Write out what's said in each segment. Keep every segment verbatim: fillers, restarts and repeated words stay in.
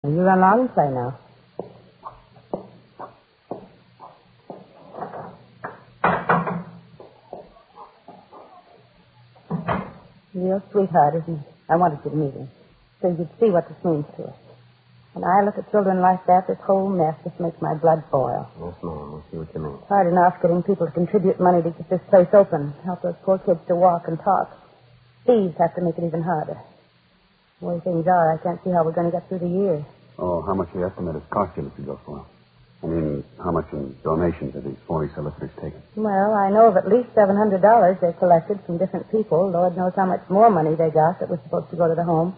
You run along and play now. Real sweetheart, isn't he? I wanted you to meet him, so you'd see what this means to us. When I look at children like that, this whole mess just makes my blood boil. Yes, ma'am. I see what you mean. It's hard enough getting people to contribute money to keep this place open, help those poor kids to walk and talk. Thieves have to make it even harder. The way things are, I can't see how we're going to get through the year. Oh, how much do you estimate it's cost you, Mister Guilfoyle? I mean, how much in donations have these phony solicitors taken? Well, I know of at least seven hundred dollars they collected from different people. Lord knows how much more money they got that was supposed to go to the home.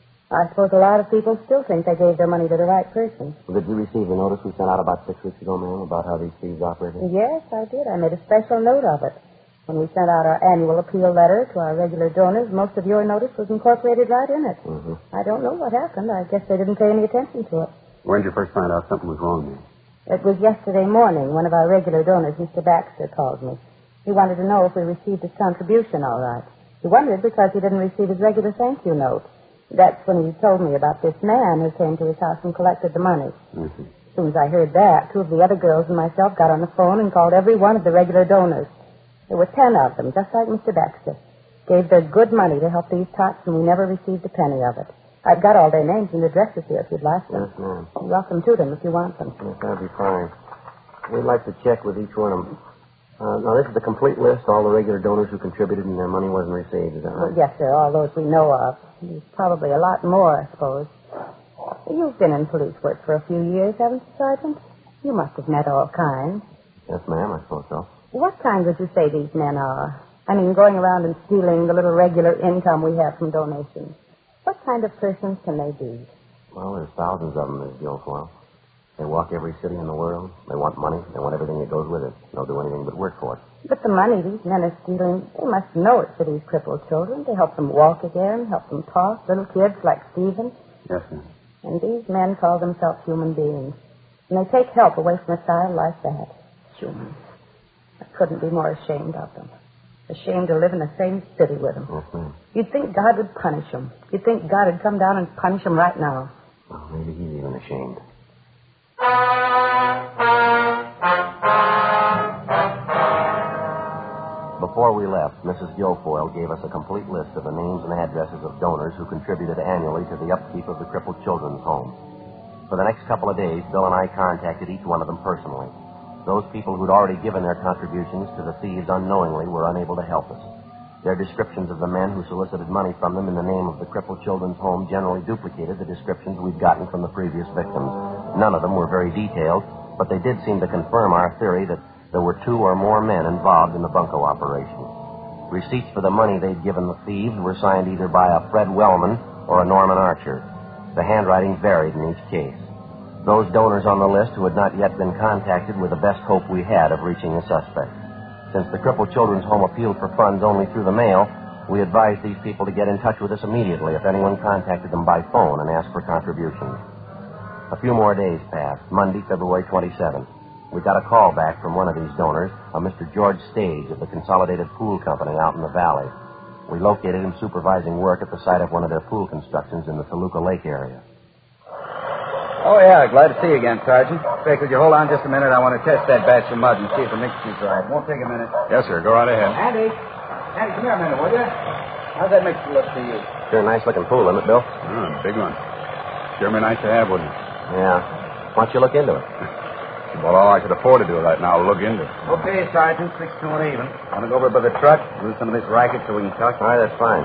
I suppose a lot of people still think they gave their money to the right person. Well, did you receive the notice we sent out about six weeks ago, ma'am, about how these thieves operated? Yes, I did. I made a special note of it. When we sent out our annual appeal letter to our regular donors, most of your notice was incorporated right in it. Mm-hmm. I don't know what happened. I guess they didn't pay any attention to it. When did you first find out something was wrong, ma'am? It was yesterday morning. One of our regular donors, Mister Baxter, called me. He wanted to know if we received his contribution all right. He wondered because he didn't receive his regular thank you note. That's when he told me about this man who came to his house and collected the money. Mm-hmm. As soon as I heard that, two of the other girls and myself got on the phone and called every one of the regular donors. There were ten of them, just like Mister Baxter. Gave their good money to help these tots, and we never received a penny of it. I've got all their names and addresses here if you'd like them. Yes, ma'am. You're welcome to them if you want them. Yes, that'd be fine. We'd like to check with each one of them. Uh, now, this is the complete list, all the regular donors who contributed and their money wasn't received. Is that right? Well, yes, sir, all those we know of. There's probably a lot more, I suppose. You've been in police work for a few years, haven't you, Sergeant? You must have met all kinds. Yes, ma'am, I suppose so. What kind would you say these men are? I mean, going around and stealing the little regular income we have from donations. What kind of persons can they be? Well, there's thousands of them, Miss Guilfoyle. They walk every city in the world. They want money. They want everything that goes with it. They'll do anything but work for it. But the money these men are stealing, they must know it's for these crippled children to help them walk again, help them talk, little kids like Stephen. Yes, ma'am. And these men call themselves human beings. And they take help away from a child like that. Humans. I couldn't be more ashamed of them. Ashamed to live in the same city with them. Yes, ma'am. You'd think God would punish them. You'd think God would come down and punish them right now. Well, maybe he's even ashamed. Before we left, Missus Guilfoyle gave us a complete list of the names and addresses of donors who contributed annually to the upkeep of the crippled children's home. For the next couple of days, Bill and I contacted each one of them personally. Those people who'd already given their contributions to the thieves unknowingly were unable to help us. Their descriptions of the men who solicited money from them in the name of the crippled children's home generally duplicated the descriptions we'd gotten from the previous victims. None of them were very detailed, but they did seem to confirm our theory that there were two or more men involved in the bunco operation. Receipts for the money they'd given the thieves were signed either by a Fred Wellman or a Norman Archer. The handwriting varied in each case. Those donors on the list who had not yet been contacted were the best hope we had of reaching the suspect. Since the crippled children's home appealed for funds only through the mail, we advised these people to get in touch with us immediately if anyone contacted them by phone and asked for contributions. A few more days passed, Monday, February twenty-seventh. We got a call back from one of these donors, a Mister George Stage of the Consolidated Pool Company out in the valley. We located him supervising work at the site of one of their pool constructions in the Toluca Lake area. Oh, yeah, glad to see you again, Sergeant. Say, could you hold on just a minute? I want to test that batch of mud and see if the mixture's right. Won't take a minute. Yes, sir. Go right ahead. Andy. Andy, come here a minute, will you? How's that mixture look to you? Sure a nice-looking pool, isn't it, Bill? Oh, big one. Sure be nice to have, wouldn't it? Yeah. Why don't you look into it? Well, all I could afford to do right now is look into it. Okay, Sergeant, six to an even. Want to go over by the truck, do some of this racket so we can talk? All right, that's fine.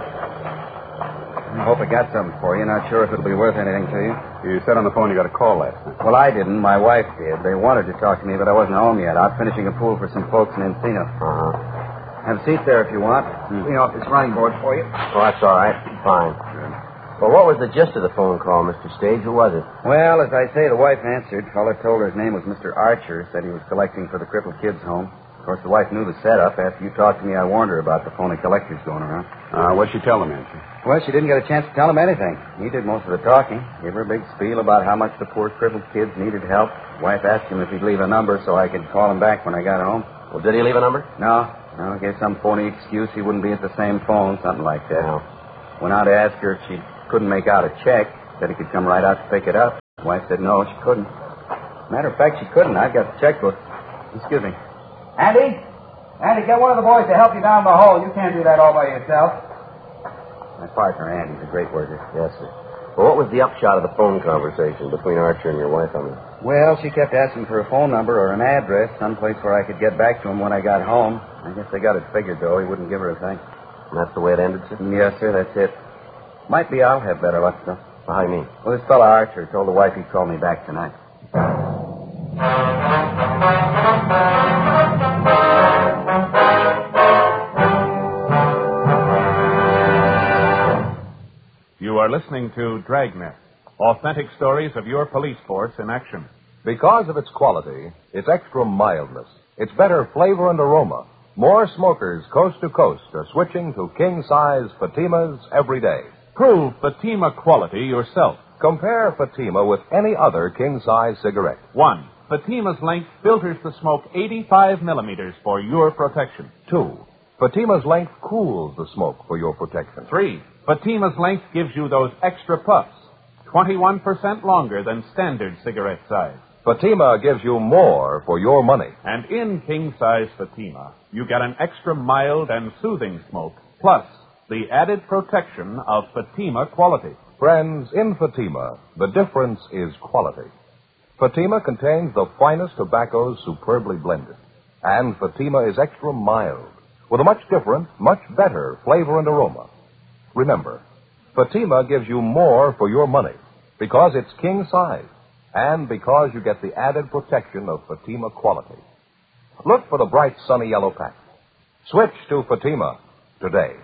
I hope I got something for you. Not sure if it'll be worth anything to you. You said on the phone you got a call last night. Well, I didn't. My wife did. They wanted to talk to me, but I wasn't home yet. Out finishing a pool for some folks in Encino. Uh-huh. Have a seat there if you want. Hmm. Clean off this running board for you. Well, that's all right. Fine. Well, what was the gist of the phone call, Mister Stage? Who was it? Well, as I say, the wife answered. Feller told her his name was Mister Archer. Said he was collecting for the crippled kids' home. Of course, the wife knew the setup. After you talked to me, I warned her about the phony collectors going around. Uh, what'd she tell him, Nancy? Well, she didn't get a chance to tell him anything. He did most of the talking. Gave her a big spiel about how much the poor crippled kids needed help. Wife asked him if he'd leave a number so I could call him back when I got home. Well, did he leave a number? No. No, gave some phony excuse he wouldn't be at the same phone, something like that. No. Went out to ask her if she couldn't make out a check. Said he could come right out to pick it up. The wife said no, she couldn't. Matter of fact, she couldn't. I've got the checkbook. Excuse me. Andy? Andy, get one of the boys to help you down the hole. You can't do that all by yourself. My partner, Andy's a great worker. Yes, sir. Well, what was the upshot of the phone conversation between Archer and your wife on this? Well, she kept asking for a phone number or an address, someplace where I could get back to him when I got home. I guess they got it figured, though. He wouldn't give her a thing. And that's the way it ended, sir? Yes, sir, that's it. Might be I'll have better luck, though. Well, how do you mean? Well, this fella Archer told the wife he'd call me back tonight. You are listening to Dragnet, authentic stories of your police force in action. Because of its quality, its extra mildness, its better flavor and aroma, more smokers coast to coast are switching to king-size Fatimas every day. Prove Fatima quality yourself. Compare Fatima with any other king-size cigarette. One, Fatima's length filters the smoke eighty-five millimeters for your protection. Two, Fatima's length cools the smoke for your protection. Three, Fatima's length gives you those extra puffs, twenty-one percent longer than standard cigarette size. Fatima gives you more for your money. And in king-size Fatima, you get an extra mild and soothing smoke, plus the added protection of Fatima quality. Friends, in Fatima, the difference is quality. Fatima contains the finest tobaccos superbly blended. And Fatima is extra mild, with a much different, much better flavor and aroma. Remember, Fatima gives you more for your money because it's king size and because you get the added protection of Fatima quality. Look for the bright sunny yellow pack. Switch to Fatima today.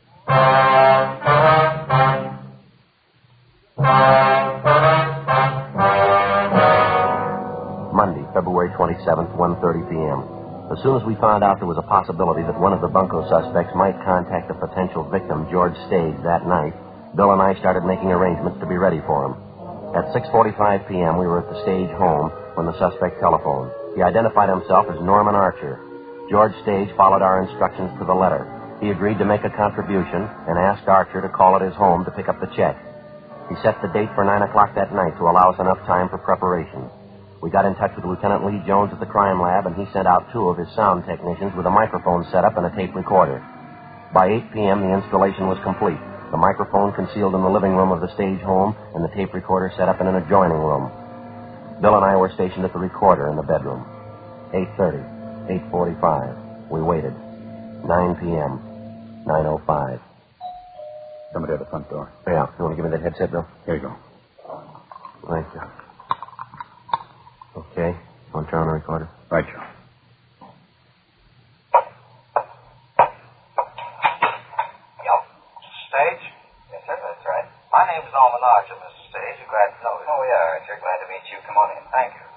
Monday, February twenty-seventh, one thirty p.m. As soon as we found out there was a possibility that one of the bunco suspects might contact the potential victim, George Stage, that night, Bill and I started making arrangements to be ready for him. At six forty-five p.m., we were at the Stage home when the suspect telephoned. He identified himself as Norman Archer. George Stage followed our instructions to the letter. He agreed to make a contribution and asked Archer to call at his home to pick up the check. He set the date for nine o'clock that night to allow us enough time for preparation. We got in touch with Lieutenant Lee Jones at the crime lab, and he sent out two of his sound technicians with a microphone set up and a tape recorder. By eight p.m., the installation was complete. The microphone concealed in the living room of the Stage home, and the tape recorder set up in an adjoining room. Bill and I were stationed at the recorder in the bedroom. eight thirty, eight forty-five. We waited. nine p.m., nine oh five. Somebody at the front door. Yeah, you want to give me that headset, Bill? Here you go. Thank you. Okay. Want to turn on the recorder? Right, Joe. Yep. Stage? Yes, sir, that's right. My name's Norman Archer, Mister Stage. You're glad to know you. Oh, yeah, Archer. Glad to meet you. Come on in. Thank you.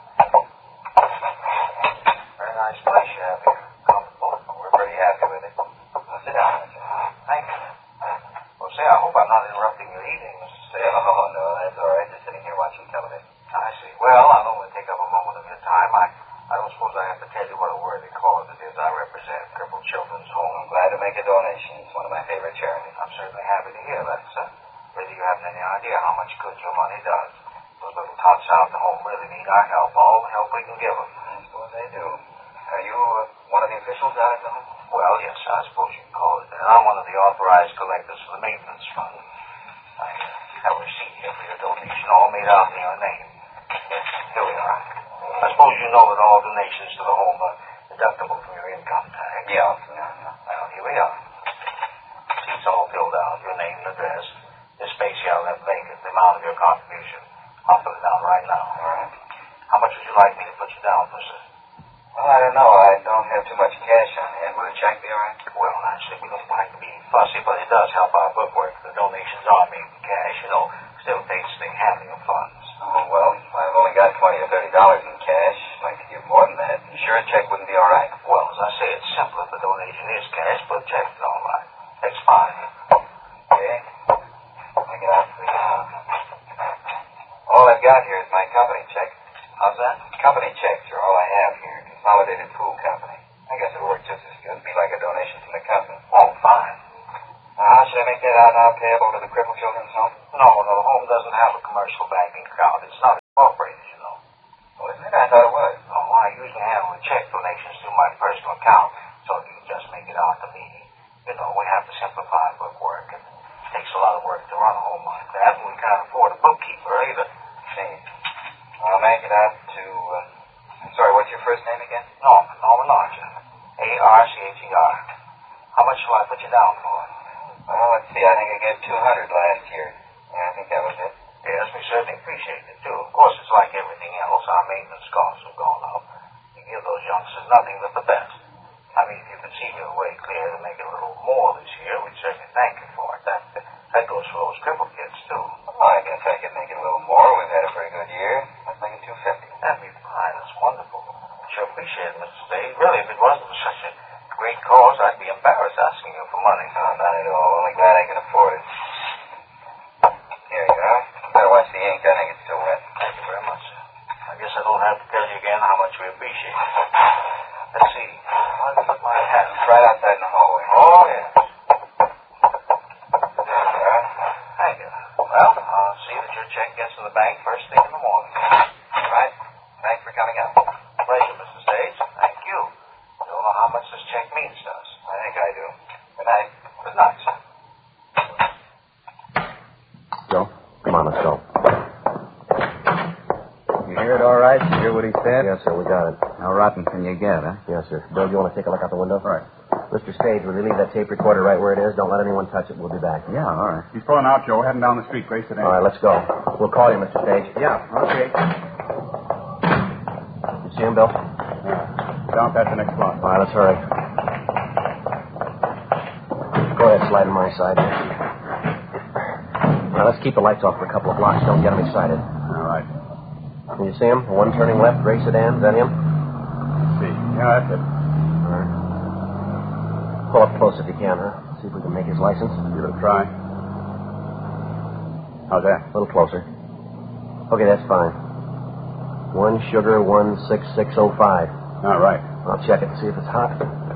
Very nice place you have here. Comfortable. We're pretty happy with it. Now, sit down, Archer. Thank you. Well, say, I hope I'm not interrupting your evening, Mister Stage. Oh, no, that's all right. Just sitting here watching television. I see. Well, I don't want to take up a moment of your time. I, I don't suppose I have to tell you what a worthy cause it is. I represent Crippled Children's Home. I'm glad to make a donation. It's one of my favorite charities. I'm certainly happy to hear that, sir. Whether you haven't any idea how much good your money does. Those little tots out in the home really need our help. All the help we can give them. I suppose they do. Are you uh, one of the officials out at the home? Well, yes, I suppose you can call it that. I'm one of the authorized collectors for the maintenance fund. I have a receipt here for your donation, all made out in your name. Here we are. I suppose you know that all donations to the home are deductible from your income tax. Yeah. yeah. Well, here we are. Seat's all filled out. Your name and address. This space here I left vacant. The amount of your contribution. I'll put it down right now. All right. How much would you like me to put you down for, sir? Well, I don't know. I don't have too much cash on hand. Would a check be all right? Well, actually, we don't like to be fussy, but it does help our bookwork. The donations are made in cash, you know. Still takes the handling of funds. Oh, well, I've only got twenty or thirty dollars in cash. I'd like to give more than that. You sure a check wouldn't be all right? Well, as I say, it's simple if the donation is cash, but a check is all right. That's fine. Okay. I get out for you. All I've got here is my company check. How's that? Company checks are all I have here. Consolidated Pool Company. I guess it works just as good. It'd be like a donation from the company. Oh, fine. Now, how should I make that out now payable to the Crippled Children's Home? No, no, the home doesn't have a commercial banking account. It's not make it out to, uh, sorry, what's your first name again? Norman, Norman Archer. A R C H E R. How much shall I put you down for? Well, let's see, I think I gave two hundred last year. Yeah, I think that was it. Yes, we certainly appreciate it, too. Of course, it's like everything else. Our maintenance costs have gone up. You give those youngsters nothing but the best. I mean, if you could see your way clear to make it a little more this year, we'd certainly thank you for it. That, that goes for those cripple kids, too. Well, I guess I could make it a little more. We've had a pretty good year. Let's make it two fifty. That'd be fine. That's wonderful. Sure appreciate it, Mister Spade. Really, if it wasn't for such a great cause, I'd be embarrassed asking you for money. No, not at all. Only glad I can afford it. Here you are. Better watch the ink. I think it's still wet. Thank you very much, sir. I guess I don't have to tell you again how much we appreciate it. Let's see. I'll put my hat. It's right outside in the hallway. Oh, yes. There you are. Thank you. Well, I'll see that your check gets to the bank first thing in the morning. All right. Thanks for coming out. Pleasure, Mister Stage. Thank you. You don't know how much this check means to us. I think I do. Good night. Good night, sir. Joe? Come on, let's go. You hear it all right? You hear what he said? Yes, sir, we got it. How rotten can you get, huh? Yes, sir. Bill, do you want to take a look out the window? All right. Mister Stage, will you leave that tape recorder right where it is? Don't let anyone touch it. We'll be back. Yeah, all right. He's pulling out, Joe. Heading down the street. Grace it in. All right, let's go. We'll call you, Mister Stage. Yeah, okay. You see him, Bill? Yeah. Down past the next block. All right, let's hurry. Go ahead, slide on my side. Now, let's keep the lights off for a couple of blocks. Don't get them excited. All right. Can you see him? One turning left, gray sedan. Is that him? Let's see. Yeah, that's it. All right. Pull up close if you can, huh? See if we can make his license. Give it a try. How's that? A little closer. Okay, that's fine. One sugar, one six six oh five. All right. I'll check it to see if it's hot.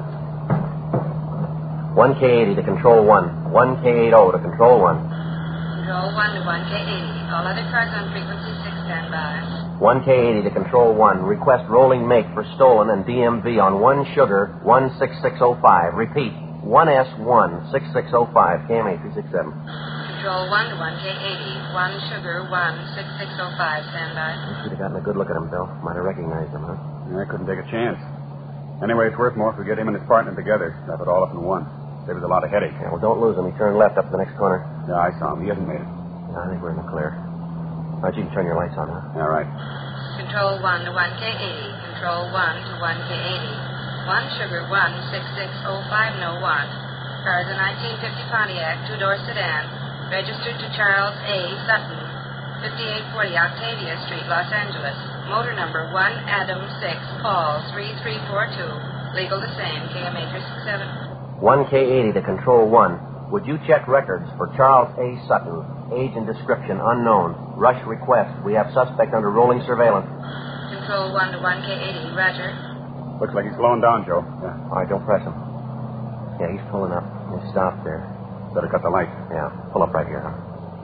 One K eighty to control one. One K eighty to control one. Control one to one K eighty. All other cars on frequency six stand by. One K eighty to control one. Request rolling make for stolen and D M V on one sugar, one six six oh five. Repeat. one S one six six oh five. K M A three six seven. Control one to one K eighty. one sugar, one six six oh five. Stand by. You should have gotten a good look at him, Bill. Might have recognized him, huh? Yeah, I couldn't take a chance. Anyway, it's worth more if we get him and his partner together. Wrap it all up in one. Save us a lot of headache. Yeah, well, don't lose him. He turned left up the next corner. Yeah, I saw him. He hasn't made it. Yeah, I think we're in the clear. All right, you can turn your lights on, huh? All right. Control one to one K eighty. Control one to one K eighty. one sugar, one six six oh five, no one. Car is a nineteen fifty Pontiac, two-door sedan. Registered to Charles A. Sutton, fifty-eight forty Octavia Street, Los Angeles. Motor number one Adam six, Paul three three four two. Legal the same, K M A three six seven. one K eighty to control one. Would you check records for Charles A. Sutton? Age and description unknown. Rush request. We have suspect under rolling surveillance. Control one to one K eighty, Roger. Looks like he's slowing down, Joe. Yeah. All right, don't press him. Yeah, he's pulling up. He's stopped there. Better cut the light. Yeah, pull up right here, huh?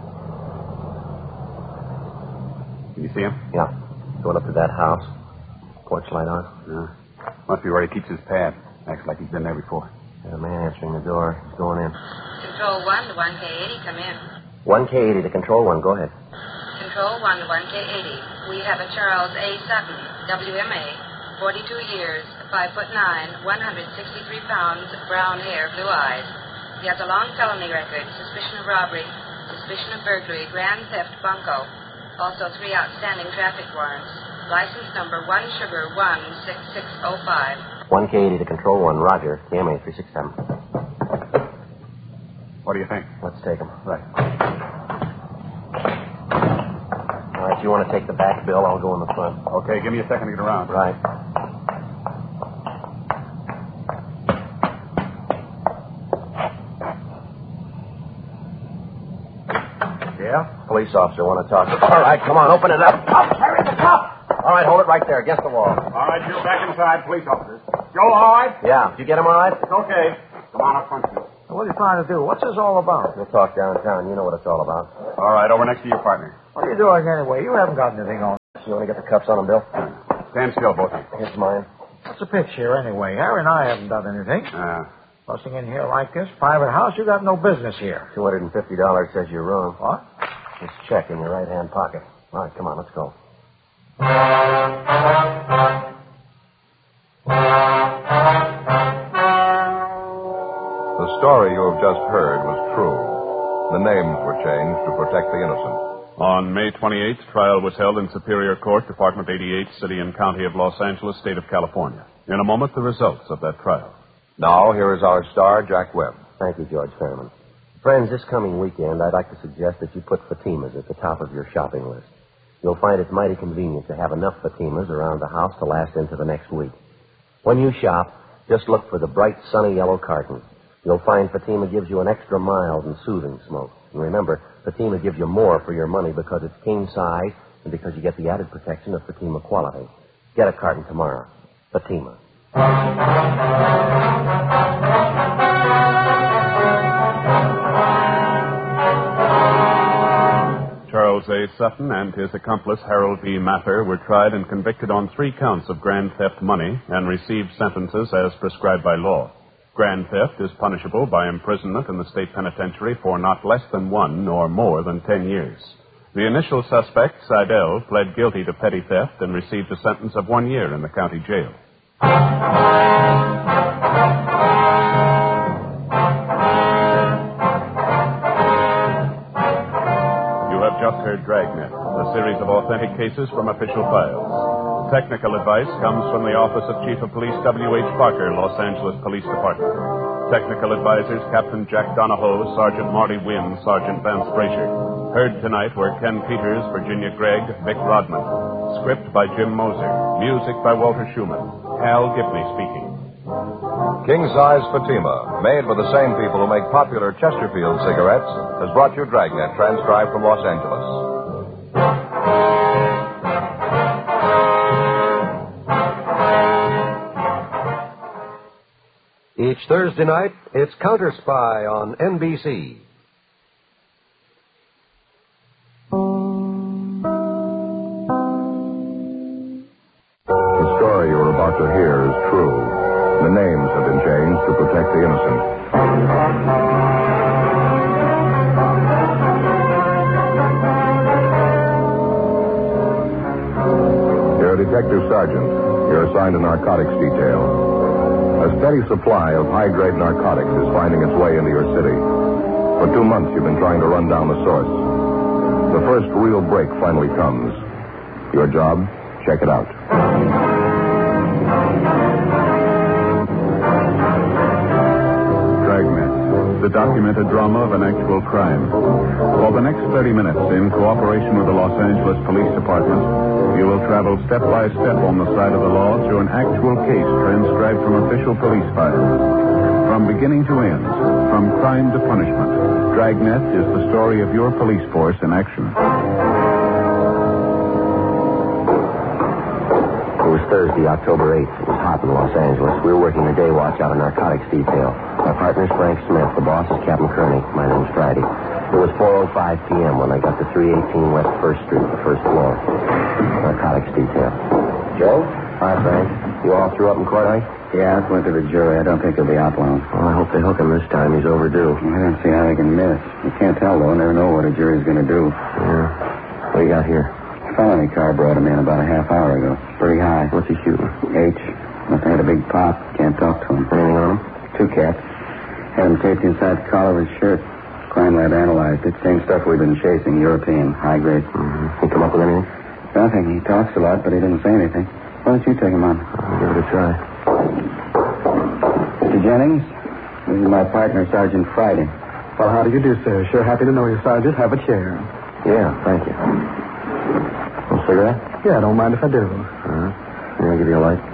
Can you see him? Yeah. Going up to that house. Porch light on. Yeah. Must be where he keeps his pad. Acts like he's been there before. There's a man answering the door. He's going in. Control one to one K eighty, come in. one K eighty to control one. Go ahead. Control one to one K eighty. We have a Charles A. Sutton, W M A, forty-two years, five foot nine, one hundred sixty-three pounds, brown hair, blue eyes. He has a long felony record, suspicion of robbery, suspicion of burglary, grand theft, bunco. Also three outstanding traffic warrants. License number one sugar one six six oh five. one K eighty to control one. Roger. K M A three six seven. What do you think? Let's take him. Right. All right, you want to take the back, Bill? I'll go in the front. Okay, give me a second to get around. Right. Yeah? Police officer, want to talk to you. All right, come on, open it up. Oh, carry the cop. All right, hold it right there against the wall. All right, Joe, back inside, police officers. Joe, all right? Yeah, did you get him all right? It's okay. Come on up front, Joe. What are you trying to do? What's this all about? We'll talk downtown. You know what it's all about. All right, over next to your partner. What are you doing anyway? You haven't got anything on. You want to get the cuffs on him, Bill? Stand still, both of you. Here's mine. What's the pitch here anyway? Harry and I haven't done anything. Uh, Busting in here like this, private house, you got no business here. two hundred fifty dollars says you're wrong. What? This check in your right-hand pocket. All right, come on, let's go. The story you have just heard was true. The names were changed to protect the innocent. On May twenty-eighth, trial was held in Superior Court, Department eighty-eight, City and County of Los Angeles, State of California. In a moment, the results of that trial. Now, here is our star, Jack Webb. Thank you, George Fairman. Friends, this coming weekend, I'd like to suggest that you put Fatima's at the top of your shopping list. You'll find it mighty convenient to have enough Fatima's around the house to last into the next week. When you shop, just look for the bright, sunny yellow carton. You'll find Fatima gives you an extra mild and soothing smoke. And remember, Fatima gives you more for your money because it's king size and because you get the added protection of Fatima quality. Get a carton tomorrow. Fatima. Charles A. Sutton and his accomplice Harold B. Mather were tried and convicted on three counts of grand theft money and received sentences as prescribed by law. Grand theft is punishable by imprisonment in the state penitentiary for not less than one nor more than ten years. The initial suspect, Seidel, pled guilty to petty theft and received a sentence of one year in the county jail. You have just heard Dragnet, a series of authentic cases from official files. Technical advice comes from the Office of Chief of Police W H. Parker, Los Angeles Police Department. Technical advisors Captain Jack Donahoe, Sergeant Marty Wynn, Sergeant Vance Frazier. Heard tonight were Ken Peters, Virginia Gregg, Vic Rodman. Script by Jim Moser. Music by Walter Schumann. Hal Gibney speaking. King Size Fatima, made for the same people who make popular Chesterfield cigarettes, has brought you Dragnet, transcribed from Los Angeles. Each Thursday night, it's Counter Spy on N B C. The story you're about to hear is true. The names have been changed to protect the innocent. You're a detective sergeant. You're assigned a narcotics detail. A steady supply of high-grade narcotics is finding its way into your city. For two months, you've been trying to run down the source. The first real break finally comes. Your job? Check it out. Dragnet, the documented drama of an actual crime. For the next thirty minutes, in cooperation with the Los Angeles Police Department, you will travel step by step on the side of the law through an actual case transcribed from official police files. From beginning to end, from crime to punishment, Dragnet is the story of your police force in action. It was Thursday, October eighth. It was hot in Los Angeles. We were working the day watch out of narcotics detail. My partner's Frank Smith. The boss is Captain Kearney. My name's Friday. It was four oh five p.m. when I got to three eighteen West first Street, the first floor. Narcotics detail. Joe? Hi, Frank. You all threw up in court, eh? Yeah, I went to the jury. I don't think he'll be out long. Well, I hope they hook him this time. He's overdue. I don't see how they can miss. You can't tell, though. Never know what a jury's going to do. Yeah. What do you got here? A felony car brought him in about a half hour ago. Pretty high. What's he shooting? H. Must have had a big pop. Can't talk to him. Anything on him? Two caps. Had him taped inside the collar of his shirt. Crime lab analyzed it. Same stuff we've been chasing. European. High grade. Mm-hmm. He come up with anything? Nothing. He talks a lot, but he didn't say anything. Why don't you take him on? I'll give it a try. Mister Jennings, this is my partner, Sergeant Friday. Well, how do you do, sir? Sure happy to know you, Sergeant. Have a chair. Yeah, thank you. A cigarette? Yeah, I don't mind if I do. Uh-huh. Yeah, I'll give you a light.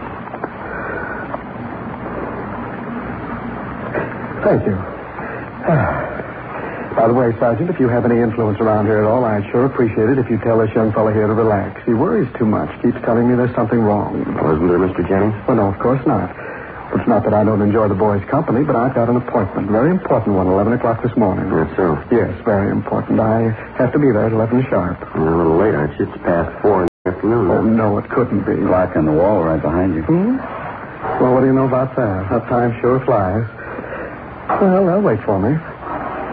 Thank you. By the way, Sergeant, if you have any influence around here at all, I'd sure appreciate it if you tell this young fellow here to relax. He worries too much. Keeps telling me there's something wrong. Wasn't there, Mister Jennings? Well, no, of course not. It's not that I don't enjoy the boy's company, but I've got an appointment. Very important one, eleven o'clock this morning. That's so? Yes, very important. I have to be there at eleven sharp. You're a little late, aren't you? It's past four in the afternoon. Oh, no, it couldn't be. Clock on the wall right behind you. Hmm? Well, what do you know about that? That time sure flies. Well, they'll wait for me.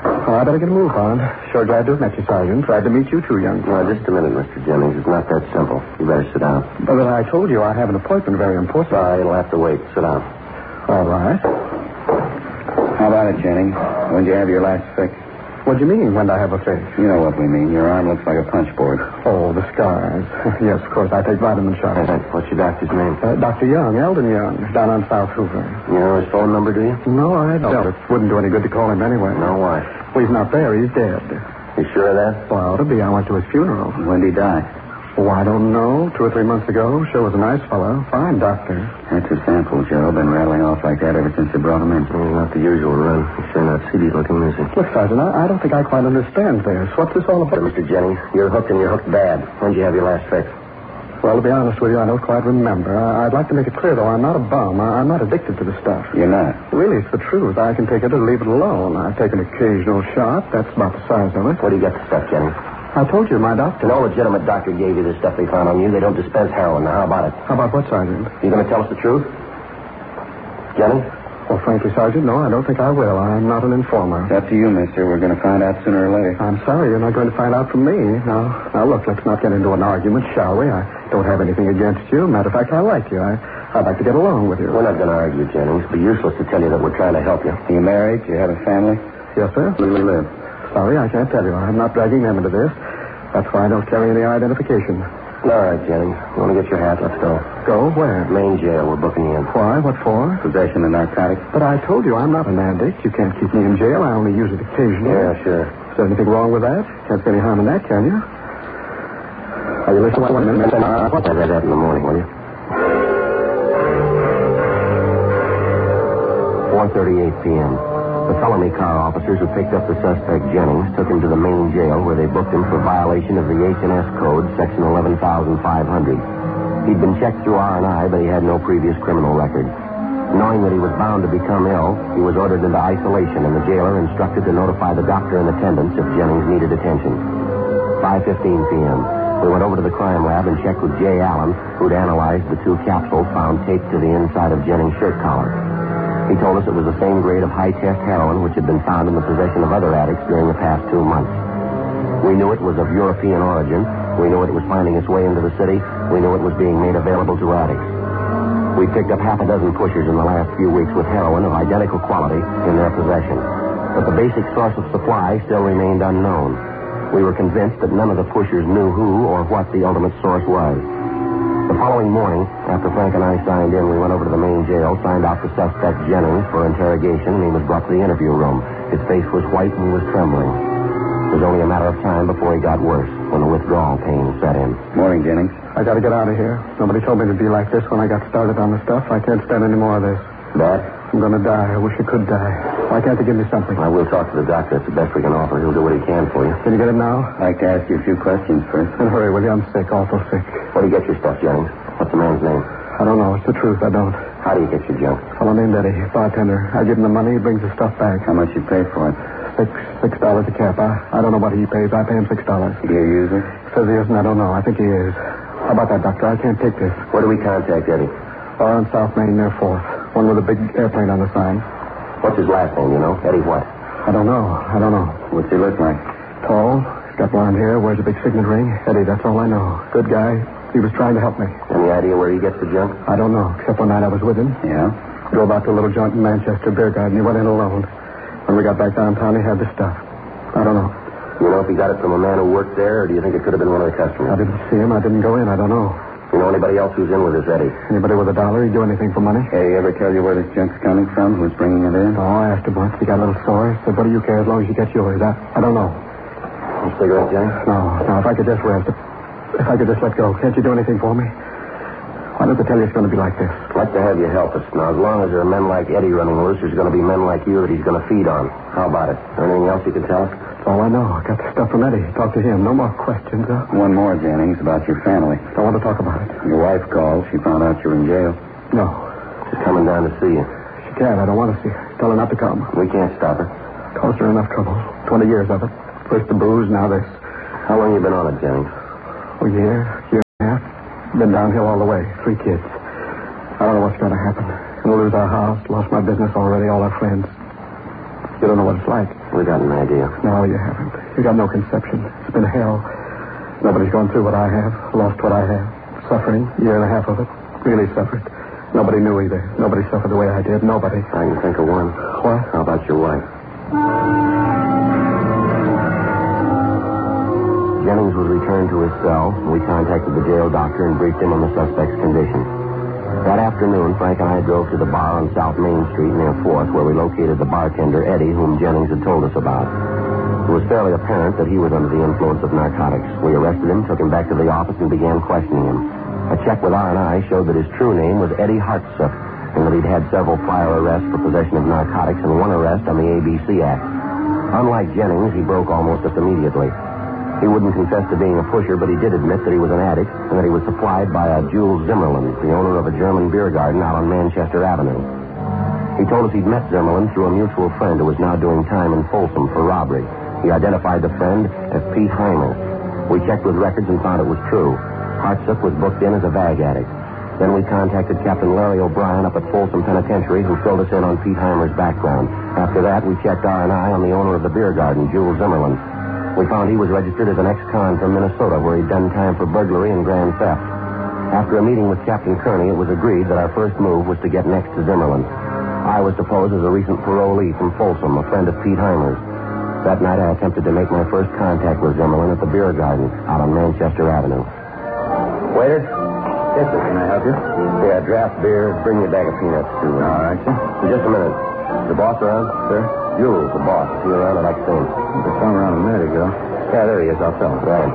Oh, I better get a move on. Sure glad to have met you, Sergeant. Glad to meet you too, young Now, just a minute, Mister Jennings. It's not that simple. You better sit down. But I told you I have an appointment very important. Sorry, it'll have to wait. Sit down. All right. How about it, Jennings? When'd you have your last fix? What do you mean, when I have a fix? You know what we mean. Your arm looks like a punch board. Oh, the scars. Yes, of course. I take vitamin shots. What's your doctor's name? Uh, Doctor Young, Eldon Young, down on South Hoover. You know his phone number, do you? No, I don't. It wouldn't do any good to call him anyway. No, why? Well, he's not there. He's dead. You sure of that? Well, to be. I went to his funeral. When'd he die? Oh, I don't know. Two or three months ago. Sure was a nice fellow. Fine doctor. That's a sample, Joe. Been rattling off like that ever since they brought him in. Well, not the usual run. He's sure not seedy looking, is he? Look, Sergeant, I, I don't think I quite understand this. What's this all about? Mister Jennings, you're hooked and you're hooked bad. When'd you have your last fix? Well, to be honest with you, I don't quite remember. I, I'd like to make it clear, though, I'm not a bum. I, I'm not addicted to the stuff. You're not? Really, it's the truth. I can take it or leave it alone. I take an occasional shot. That's about the size of it. Where do you get the stuff, Jennings? I told you, my doctor. No legitimate doctor gave you this stuff they found on you. They don't dispense heroin. Now, how about it? How about what, Sergeant? You going to tell us the truth? Jennings? Well, frankly, Sergeant, no, I don't think I will. I'm not an informer. It's up to you, mister. We're going to find out sooner or later. I'm sorry, you're not going to find out from me. Now, now, look, let's not get into an argument, shall we? I don't have anything against you. Matter of fact, I like you. I, I'd like to get along with you. We're not going to argue, Jennings. It'd be useless to tell you that we're trying to help you. Are you married? Do you have a family? Yes, sir. Where do you live? Sorry, I can't tell you. I'm not dragging them into this. That's why I don't carry any identification. All right, Jennings. You want to get your hat? Let's go. Go? Where? Main jail. We're booking you in. Why? What for? Possession of narcotics. But I told you I'm not an addict. You can't keep me in jail. I only use it occasionally. Yeah, sure. Is there anything wrong with that? Can't see any harm in that, can you? Are you listening? One minute. I'll tell you that in the morning, will you? four thirty-eight p.m. The felony car officers who picked up the suspect, Jennings, took him to the main jail where they booked him for violation of the H and S Code, Section eleven thousand five hundred. He'd been checked through R and I, but he had no previous criminal record. Knowing that he was bound to become ill, he was ordered into isolation, and the jailer instructed to notify the doctor in attendance if Jennings needed attention. five fifteen p.m. We went over to the crime lab and checked with Jay Allen, who'd analyzed the two capsules found taped to the inside of Jennings' shirt collar. He told us it was the same grade of high-test heroin which had been found in the possession of other addicts during the past two months. We knew it was of European origin. We knew it was finding its way into the city. We knew it was being made available to addicts. We picked up half a dozen pushers in the last few weeks with heroin of identical quality in their possession. But the basic source of supply still remained unknown. We were convinced that none of the pushers knew who or what the ultimate source was. The following morning, after Frank and I signed in, we went over to the main jail, signed out the suspect, Jennings, for interrogation, and he was brought to the interview room. His face was white and he was trembling. It was only a matter of time before he got worse, when the withdrawal pain set in. Morning, Jennings. I got to get out of here. Nobody told me to be like this when I got started on the stuff. I can't stand any more of this. Bad? I'm going to die. I wish I could die. Why can't they give me something? I will talk to the doctor. It's the best we can offer. He'll do what he can for you. Can you get him now? I'd like to ask you a few questions first. And hurry, will you? I'm sick, awful sick. Where do you get your stuff, Jennings? What's the man's name? I don't know. It's the truth. I don't. How do you get your junk? A fellow named Eddie, bartender. I give him the money. He brings the stuff back. How much you pay for it? Six. Six dollars a cap. I, I don't know what he pays. I pay him six dollars. Is he a user? Says he isn't. I don't know. I think he is. How about that, doctor? I can't take this. Where do we contact Eddie? Or on South Main near Fourth. One with a big airplane on the sign. What's his last name, you know? Eddie what? I don't know. I don't know. What's he look like? Tall. He's got blonde hair. Wears a big signet ring. Eddie, that's all I know. Good guy. He was trying to help me. Any idea where he gets the junk? I don't know, except one night I was with him. Yeah? Drove out to a little joint in Manchester Beer Garden. He went in alone. When we got back downtown, he had the stuff. I don't know. You know if he got it from a man who worked there, or do you think it could have been one of the customers? I didn't see him. I didn't go in. I don't know. You know anybody else who's in with this Eddie? Anybody with a dollar? He'd do anything for money. Hey, he ever tell you where this junk's coming from? Who's bringing it in? No, I asked him once. He got a little sore. He said, what do you care as long as you get yours? I, I don't know. A cigarette, Jennings? No, no. If I could just rest. If I could just let go. Can't you do anything for me? Why don't they tell you it's going to be like this? I'd like to have you help us. Now, as long as there are men like Eddie running loose, there's going to be men like you that he's going to feed on. How about it? Is there anything else you can tell us? That's all I know. I got the stuff from Eddie. Talk to him. No more questions, huh? One more, Jennings, about your family. Don't want to talk about it. Your wife called. She found out you were in jail. No. She's coming down to see you. She can't. I don't want to see her. Tell her not to come. We can't stop her. Caused her enough trouble. Twenty years of it. First the booze, now this. How long you been on it, Jennings? A year, year and a half. Been downhill all the way. Three kids. I don't know what's going to happen. Gonna lose our house. Lost my business already. All our friends. You don't know what it's like. We got an idea. No, you haven't. You got no conception. It's been hell. Nobody's gone through what I have, lost what I have. Suffering, year and a half of it. Really suffered. Nobody knew either. Nobody suffered the way I did. Nobody. I can think of one. What? How about your wife? Jennings was returned to his cell. We contacted the jail doctor and briefed him on the suspect's condition. That afternoon, Frank and I drove to the bar on South Main Street near fourth, where we located the bartender, Eddie, whom Jennings had told us about. It was fairly apparent that he was under the influence of narcotics. We arrested him, took him back to the office, and began questioning him. A check with R and I showed that his true name was Eddie Hartsup, and that he'd had several prior arrests for possession of narcotics and one arrest on the A B C Act. Unlike Jennings, he broke almost immediately. He wouldn't confess to being a pusher, but he did admit that he was an addict and that he was supplied by a Jules Zimmerman, the owner of a German beer garden out on Manchester Avenue. He told us he'd met Zimmerman through a mutual friend who was now doing time in Folsom for robbery. He identified the friend as Pete Heimer. We checked with records and found it was true. Hartsup was booked in as a bag addict. Then we contacted Captain Larry O'Brien up at Folsom Penitentiary, who filled us in on Pete Heimer's background. After that, we checked R and I on the owner of the beer garden, Jules Zimmerman. We found he was registered as an ex-con from Minnesota, where he'd done time for burglary and grand theft. After a meeting with Captain Kearney, it was agreed that our first move was to get next to Zimmerman. I was to pose as a recent parolee from Folsom, a friend of Pete Heimer's. That night, I attempted to make my first contact with Zimmerman at the beer garden out on Manchester Avenue. Waiter? Yes, sir. Can I help you? Yeah, draft beer. Bring me a bag of peanuts, too. All right, sir. Just a minute. The boss around? Sir? Jules, the boss. Is he around? I'd like to see him. I saw him around a minute ago. Yeah, there he is. I'll tell him. Right.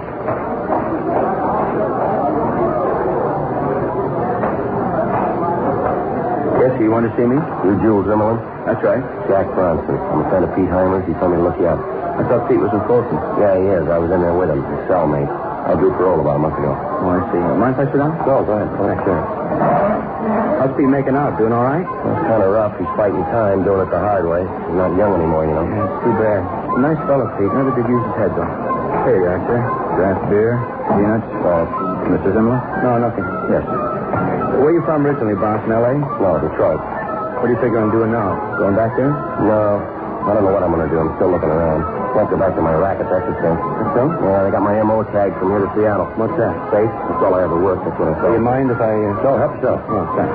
Yes, you want to see me? You Jules Zimmerman? That's right. Jack Bronson. I'm a friend of Pete Heimer's. He told me to look you up. I thought Pete was in Folsom. Yeah, he is. I was in there with him. His cellmate. I drew parole about a month ago. Oh, I see. Mind if I sit down? No, go ahead. Go ahead, sure. How's Pete making out? Doing all right? Well, it's kind of rough. He's fighting time, doing it the hard way. He's not young anymore, you know. Yeah, it's too bad. Nice fellow, Pete. Never did use his head, though. Here you are, sir. Draft beer, peanuts. Uh, Mister Zimmerman? No, nothing. Yes. Where are you from originally, Bronson, L A? No, Detroit. What do you figure on doing now? Going back there? No. I don't know what I'm going to do. I'm still looking around. Can't go back to my racket, that's the thing. That's so? Yeah, they got my M O tag from here to Seattle. What's that? Safe. That's all I ever worked. That's what I Do thought. you mind if I... Uh... No, help yourself. Oh, thanks.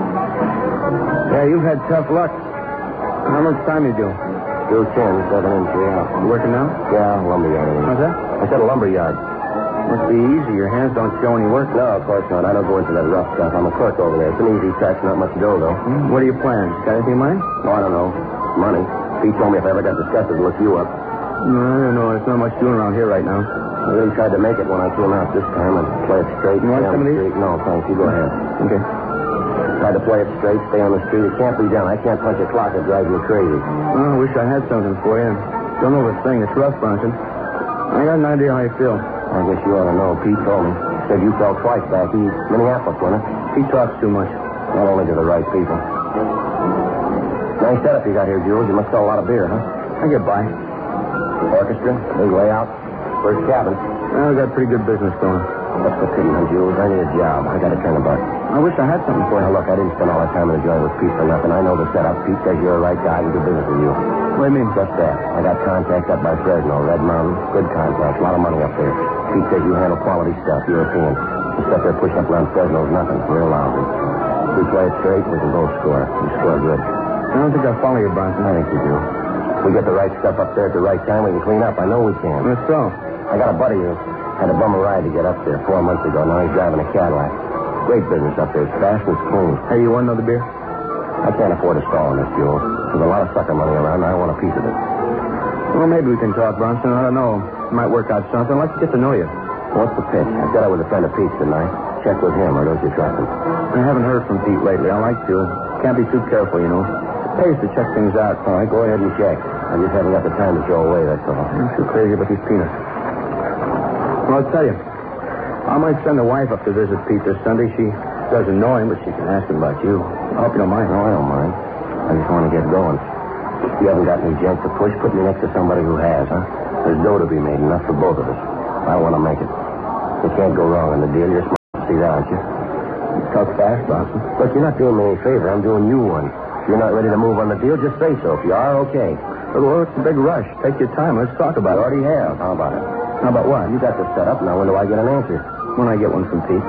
Yeah, you've had tough luck. How much time you do? Two ten, seven in, three out. You working now? Yeah, lumberyard. What's that? I said a lumberyard. Must be easy. Your hands don't show any work. No, of course not. I don't go into that rough stuff. I'm a clerk over there. It's an easy touch, not much dough, though. Hmm? What are your plans? Got anything in mind? Oh, I don't know. Money. Pete told me if I ever got disgusted, look you up. No, I don't know. There's not much doing around here right now. I really tried to make it when I came out this time and play it straight. You want stay on some of the these? street. No, thanks. You go ahead. Okay. Tried to play it straight, stay on the street. It can't be done. I can't punch a clock. It drives me crazy. Well, I wish I had something for you. Don't know this thing. It's rough, Bronson. I got an idea how you feel. I guess you ought to know. Pete told me. Said you fell twice back east. Minneapolis, wasn't it? He talks too much. Not only to the right people. Nice setup you got here, Jules. You must sell a lot of beer, huh? I get by. Orchestra, big layout, first cabin. Well, we got pretty good business going. What's the pity, huh, Jules? I need a job. I got to turn a buck. I wish I had something for you. Now, look, I didn't spend all that time in the joint with Pete for nothing. I know the setup. Pete says you're the right guy and do business with you. What do you mean? Just that. I got contacts up by Fresno, Red Mountain. Good contacts. A lot of money up there. Pete says you handle quality stuff, European. The stuff they're pushing up around Fresno is nothing. Real lousy. If we play it straight, we can both score. We score good. I don't think I'll follow you, Bronson. I think you do. If we get the right stuff up there at the right time, we can clean up. I know we can. That's so. I got a buddy who had a bum a ride to get up there four months ago. Now he's driving a Cadillac. Great business up there. It's fast and it's clean. Hey, you want another beer? I can't afford to stall on this, Jules. There's a lot of sucker money around, and I want a piece of it. Well, maybe we can talk, Bronson. I don't know. Might work out something. I'd like to get to know you. What's the pitch? I said I was a friend of Pete's, didn't I? Check with him, or don't you trust him? I haven't heard from Pete lately. I like to. Can't be too careful, you know. It pays to check things out. All right, go ahead and check. I just haven't got the time to throw away, that's all. I'm too crazy about these peanuts. Well, I'll tell you. I might send the wife up to visit Pete this Sunday. She doesn't know him, but she can ask him about you. I hope you don't mind. No, I don't mind. I just want to get going. If you haven't got any jank to push, put me next to somebody who has, huh? There's dough to be made, enough for both of us. I want to make it. You can't go wrong in the deal. You're smart to see that, aren't you? You talk fast, Bronson. Look, you're not doing me any favor. I'm doing you one. If you're not ready to move on the deal, just say so. If you are, okay. Well, it's a big rush. Take your time. Let's talk about it. Already have. How about it? How about what? You got this set up. Now when do I get an answer? When I get one from Pete.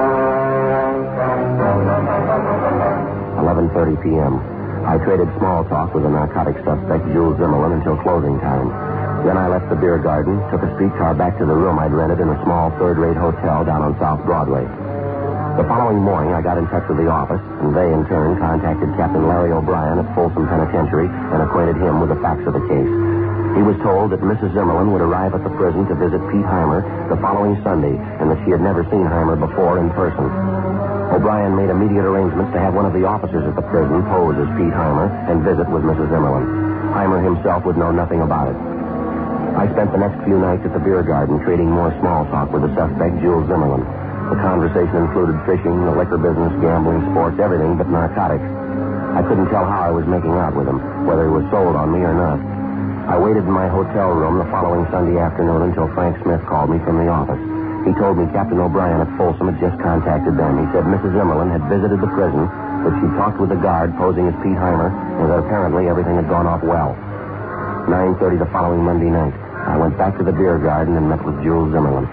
eleven thirty p.m. I traded small talk with the narcotic suspect, Jules Zimmerman, until closing time. Then I left the beer garden, took a streetcar back to the room I'd rented in a small third-rate hotel down on South Broadway. The following morning, I got in touch with the office, and they, in turn, contacted Captain Larry O'Brien at Folsom Penitentiary and acquainted him with the facts of the case. He was told that Missus Zimmerman would arrive at the prison to visit Pete Heimer the following Sunday, and that she had never seen Heimer before in person. O'Brien made immediate arrangements to have one of the officers at the prison pose as Pete Heimer and visit with Missus Zimmerman. Heimer himself would know nothing about it. I spent the next few nights at the beer garden trading more small talk with the suspect, Jules Zimmerman. The conversation included fishing, the liquor business, gambling, sports, everything but narcotics. I couldn't tell how I was making out with him, whether he was sold on me or not. I waited in my hotel room the following Sunday afternoon until Frank Smith called me from the office. He told me Captain O'Brien at Folsom had just contacted them. He said Missus Zimmerman had visited the prison, that she talked with the guard posing as Pete Heimer, and that apparently everything had gone off well. nine thirty the following Monday night, I went back to the beer garden and met with Jules Zimmerman.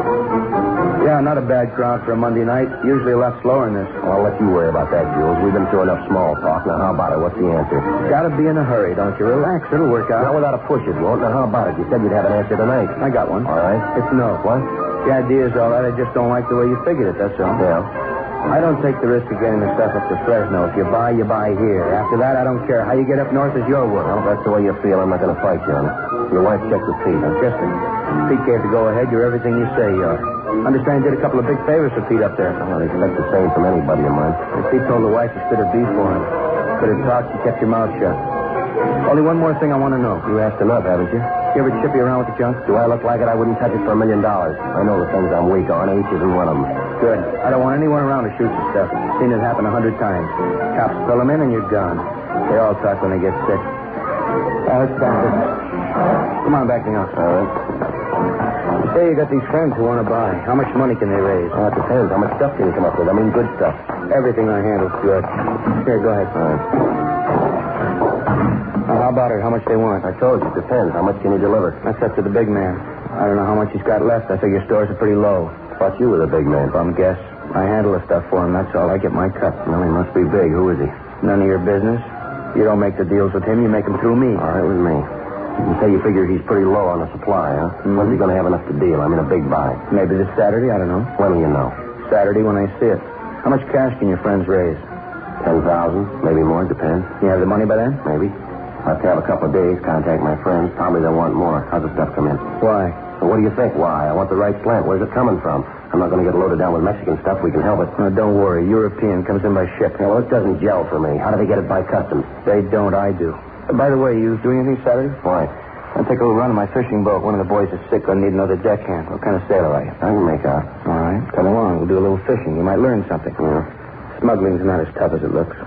Yeah, not a bad crowd for a Monday night. Usually a lot slower than this. Well, I'll let you worry about that, Jules. We've been through enough small talk. Now, how about it? What's the answer? Gotta be in a hurry, don't you? Relax. It'll work out. Not without a push, it won't. Now, how about it? You said you'd have an answer tonight. I got one. All right. It's no. What? The idea's all right. I just don't like the way you figured it, that's all. Yeah. I don't take the risk of getting the stuff up to Fresno. If you buy, you buy here. After that, I don't care. How you get up north is your work. Well, if that's the way you feel, I'm not going to fight you on it. Your wife checked with Pete, huh? Just it. Pete gave the go-ahead. You're everything you say you are. Understand you did a couple of big favors for Pete up there. Well, I'd expect the same from anybody of mine. And Pete told the wife to spit her beef for him. Could have talked, you kept your mouth shut. Only one more thing I want to know. You asked enough, haven't you? You ever chip you around with the junk? Do I look like it? I wouldn't touch it for a million dollars. I know the things I'm weak on. H isn't one of them. Good. I don't want anyone around to shoot the stuff. Seen it happen a hundred times. Cops pull them in and you're gone. They all talk when they get sick. Now, let's back this. Come on back to the office. All right. You say you got these friends who want to buy. How much money can they raise? Well, it depends. How much stuff can you come up with? I mean, good stuff. Everything I handle's good. Here, go ahead. All right. Now, how about it? How much they want? I told you, it depends. How much can you deliver? That's up to the big man. I don't know how much he's got left. I figure stores are pretty low. Thought you were the big man. Bum guess. I handle the stuff for him, that's all. I get my cut. Well, he must be big. Who is he? None of your business. You don't make the deals with him, you make them through me. All right, with me. You say you figure he's pretty low on the supply, huh? Mm-hmm. When's he going to have enough to deal? I mean, a big buy. Maybe this Saturday, I don't know. When do you know? Saturday when I see it. How much cash can your friends raise? Ten thousand, maybe more, depends. You have the money by then? Maybe. I'll have to have a couple of days, contact my friends. Probably they'll want more. How's the stuff come in? Why? Well, what do you think? Why? I want the right slant. Where's it coming from? I'm not going to get loaded down with Mexican stuff. We can help it. No, don't worry. European comes in by ship. Yeah, well, it doesn't gel for me. How do they get it by customs? They don't. I do. Uh, by the way, you doing anything Saturday? Why? I'll take a little run on my fishing boat. One of the boys is sick. I need another deckhand. What kind of sailor are you? I can make out. All right. Come along. We'll do a little fishing. You might learn something. Yeah. Smuggling's not as tough as it looks.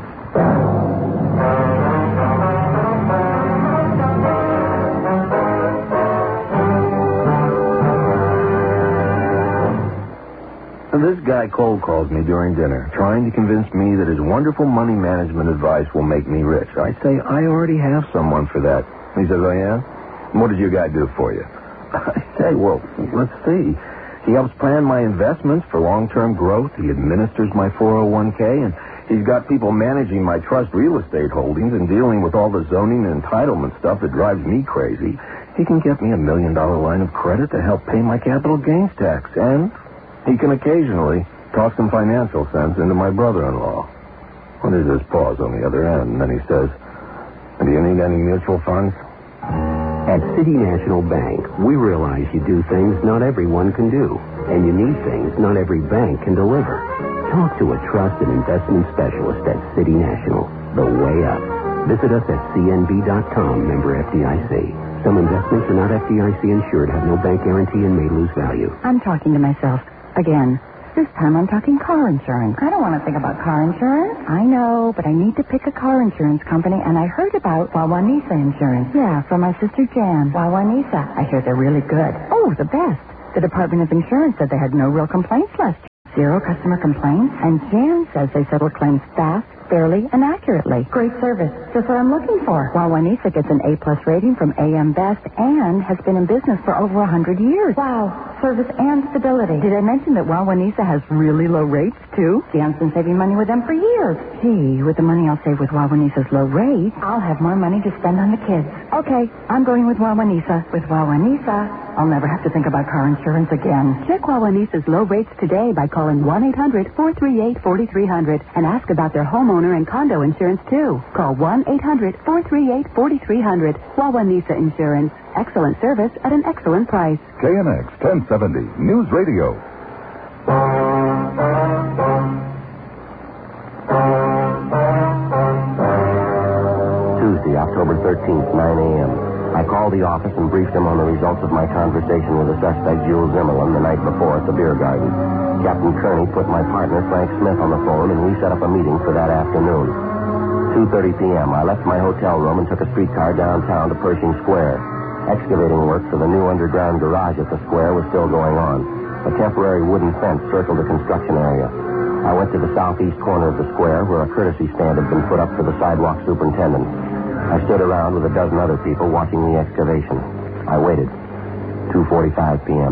This guy cold calls me during dinner, trying to convince me that his wonderful money management advice will make me rich. I say, I already have someone for that. He says, oh, yeah? And what does your guy do for you? I say, well, let's see. He helps plan my investments for long-term growth. He administers my four oh one k, and he's got people managing my trust real estate holdings and dealing with all the zoning and entitlement stuff that drives me crazy. He can get me a million-dollar line of credit to help pay my capital gains tax, and he can occasionally talk some financial sense into my brother-in-law. Well, there's this pause on the other end, and then he says, do you need any mutual funds? At City National Bank, we realize you do things not everyone can do, and you need things not every bank can deliver. Talk to a trust and investment specialist at City National, the way up. Visit us at C N B dot com, member F D I C. Some investments are not F D I C insured, have no bank guarantee, and may lose value. I'm talking to myself. Again. This time I'm talking car insurance. I don't want to think about car insurance. I know, but I need to pick a car insurance company, and I heard about Wawanisa Insurance. Yeah, from my sister Jan. Wawanisa. I hear they're really good. Oh, the best. The Department of Insurance said they had no real complaints last year. Zero customer complaints. And Jan says they settle claims fast, fairly and accurately. Great service. Just what I'm looking for. Wawanesa gets an A-plus rating from A M Best and has been in business for over one hundred years. Wow. Service and stability. Did I mention that Wawanesa has really low rates, too? Jan's been saving money with them for years. Gee, with the money I'll save with Wawanesa's low rates, I'll have more money to spend on the kids. Okay, I'm going with Wawanesa. With Wawanesa, I'll never have to think about car insurance again. Check Wawanesa's low rates today by calling one eight hundred four three eight four three zero zero and ask about their homeowner and condo insurance, too. Call one eight hundred four three eight four three zero zero. Wawanesa Insurance. Excellent service at an excellent price. K N X ten seventy News Radio. Tuesday, October thirteenth, nine a.m. I called the office and briefed them on the results of my conversation with the suspect, Jules Zimmerman, the night before at the beer garden. Captain Kearney put my partner, Frank Smith, on the phone, and we set up a meeting for that afternoon. two thirty p.m., I left my hotel room and took a streetcar downtown to Pershing Square. Excavating work for the new underground garage at the square was still going on. A temporary wooden fence circled the construction area. I went to the southeast corner of the square where a courtesy stand had been put up for the sidewalk superintendent. I stood around with a dozen other people watching the excavation. I waited. two forty-five p.m.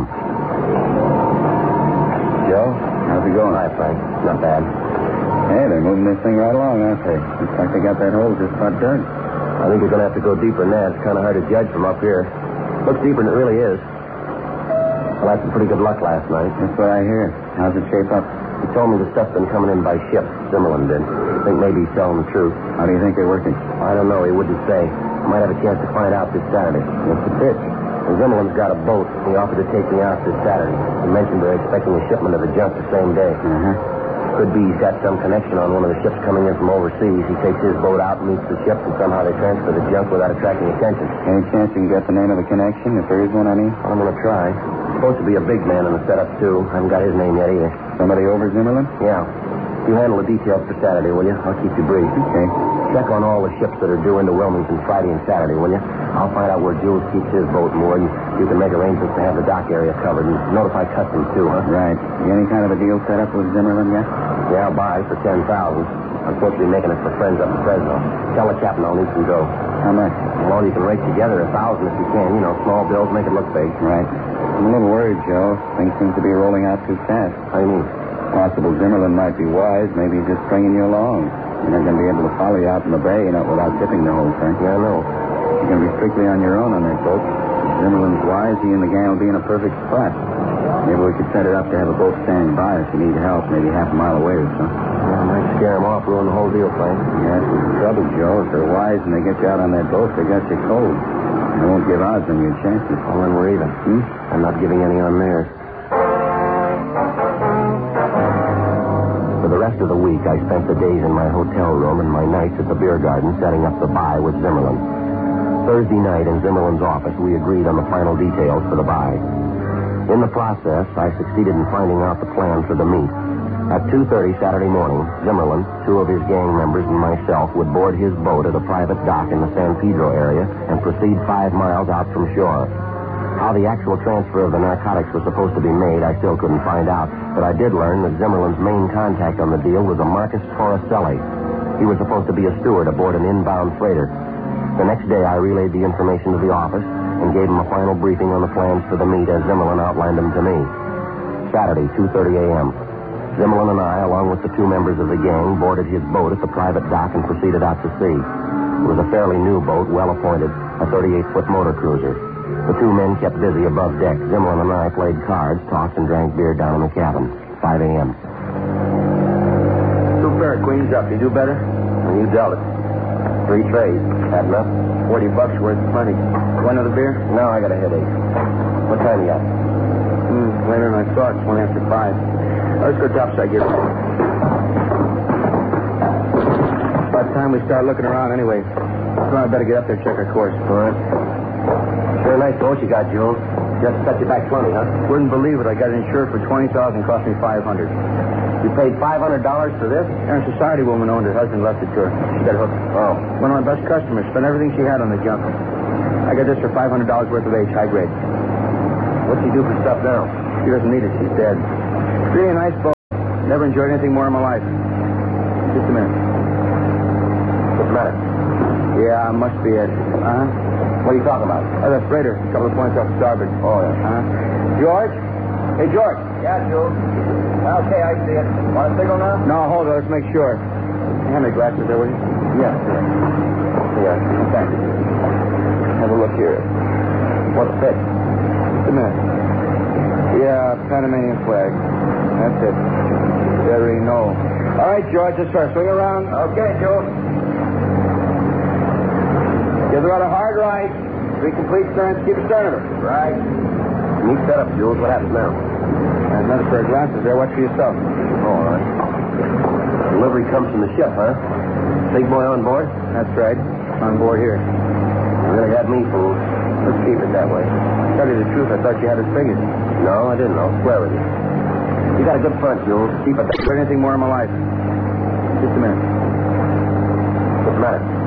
Joe, how's it going? Hi, Frank. Not bad. Hey, they're moving this thing right along, aren't they? Looks like they got that hole just about done. I think you're going to have to go deeper than that. It's kind of hard to judge from up here. Looks deeper than it really is. Well, I had some pretty good luck last night. That's what I hear. How's it shape up? He told me the stuff's been coming in by ship. Zimmerman did. I think maybe he's telling the truth. How do you think they're working? I don't know. He wouldn't say. I might have a chance to find out this Saturday. What's the pitch? Well, Zimmerman's got a boat. He offered to take me out this Saturday. He mentioned they're expecting a shipment of the junk the same day. Uh-huh. Could be he's got some connection on one of the ships coming in from overseas. He takes his boat out and meets the ship, and somehow they transfer the junk without attracting attention. Any chance you can get the name of the connection, if there is one, I mean? I'm going to try. Supposed to be a big man in the setup, too. I haven't got his name yet either. Somebody over Zimmerman? Yeah. You handle the details for Saturday, will you? I'll keep you brief. Okay. Check on all the ships that are due into Wilmington Friday and Saturday, will you? I'll find out where Jules keeps his boat moored, and you can make arrangements to have the dock area covered, and notify customs, too, huh? Right. You any kind of a deal set up with Zimmerman yet? Yeah, I'll buy for ten thousand dollars. I'm supposed to be making it for friends up in Fresno. Tell the captain I'll need some dough. How much? Well, you can rake together a thousand if you can. You know, small bills make it look big. Right. I'm a little worried, Joe. Things seem to be rolling out too fast. How do you mean? Possible Zimmerman might be wise. Maybe he's just stringing you along. You're not going to be able to follow you out in the bay, you know, without tipping the whole thing. Yeah, I know. You're going to be strictly on your own on that boat. If Zimmerman's wise, he and the gang will be in a perfect spot. Maybe we could set it up to have a boat standing by if you need help, maybe half a mile away or so. Yeah, I might scare him off, ruin the whole deal, Frank. Yeah, that's the trouble, Joe. If they're wise and they get you out on that boat, they got you cold. They won't give odds on your chances. Well, then we're even. Hmm? I'm not giving any on theirs. For the rest of the week, I spent the days in my hotel room and my nights at the beer garden setting up the buy with Zimmerman. Thursday night in Zimmerman's office, we agreed on the final details for the buy. In the process, I succeeded in finding out the plan for the meet. At two thirty Saturday morning, Zimmerman, two of his gang members, and myself would board his boat at a private dock in the San Pedro area and proceed five miles out from shore. How the actual transfer of the narcotics was supposed to be made, I still couldn't find out, but I did learn that Zimmerman's main contact on the deal was a Marcus Torricelli. He was supposed to be a steward aboard an inbound freighter. The next day, I relayed the information to the office and gave him a final briefing on the plans for the meet as Zimmerman outlined them to me. Saturday, two thirty a.m. Zimmerman and I, along with the two members of the gang, boarded his boat at the private dock and proceeded out to sea. It was a fairly new boat, well appointed, a thirty-eight foot motor cruiser. The two men kept busy above deck. Zimmerman and I played cards, talked, and drank beer down in the cabin. five a.m. Two pair of queens up. You do better? Well, you dealt it. Three trays. Had enough? Forty bucks worth of plenty. Want another beer? No, I got a headache. What time you got? Hmm, later than I thought. It's one after five. Let's go topside gear. About time we start looking around anyway. So I better get up there and check our course. All right. Very nice boat you got, Jules. Just set you back twenty, huh? Wouldn't believe it. I got it insured for twenty thousand dollars, cost me five hundred dollars. You paid five hundred dollars for this? And a society woman owned it. Husband left it to her. She got hooked. Oh. One of my best customers. Spent everything she had on the junk. I got this for five hundred dollars worth of H, high grade. What's she do for stuff now? She doesn't need it. She's dead. Really a nice boat. Never enjoyed anything more in my life. Just a minute. What's the matter? Yeah, must be it. Uh-huh. What are you talking about? Oh, that freighter. A couple of points off starboard. Oh, yeah. Uh-huh. George? Hey, George. Yeah, Joe. Okay, I see it. Want a signal now? No, hold it. Let's make sure. Hand me glasses there, will you? Yeah, sure. Yeah, thanks. Have a look here. What's fit? Just a minute. Yeah, Panamanian flag. That's it. Very no. All right, George, let's try. Swing around. Okay, Joe. Give the rudder hard right. Three complete turns. Keep it stern of her. Right. Neat setup, Jules. What happens now? And another pair of glasses there. Watch for yourself. Oh, all right. Delivery comes from the ship, huh? Big boy on board? That's right. On board here. You really had me fooled. Let's keep it that way. To tell you the truth, I thought you had us figured. No, I didn't. I'll swear with you. You got a good front, Jules. Keep it that way. Never anything more in my life.